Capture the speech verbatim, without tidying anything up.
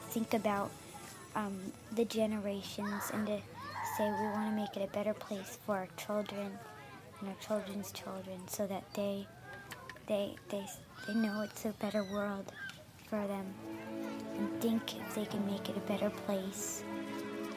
think about um, the generations and to say we want to make it a better place for our children and our children's children, so that they they they they know it's a better world for them and think if they can make it a better place.